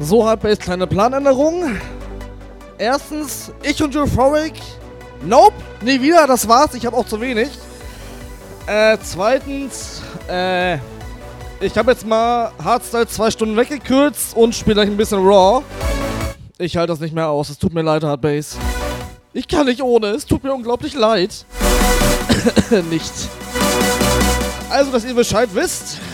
So, Hardbase, kleine Planänderung. Erstens, ich und Euphoric. Nope, nie wieder, das war's, ich habe auch zu wenig. Zweitens, ich habe jetzt mal Hardstyle 2 Stunden weggekürzt und spiele gleich ein bisschen Raw. Ich halte das nicht mehr aus, es tut mir leid, Hardbase. Ich kann nicht ohne, es tut mir unglaublich leid. Nicht. Also, dass ihr Bescheid wisst.